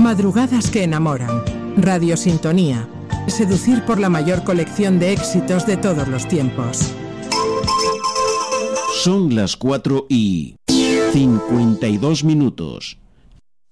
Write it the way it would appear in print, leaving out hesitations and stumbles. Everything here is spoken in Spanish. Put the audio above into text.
Madrugadas que enamoran. Radio Sintonía. Seducir por la mayor colección de éxitos de todos los tiempos. Son las 4:52.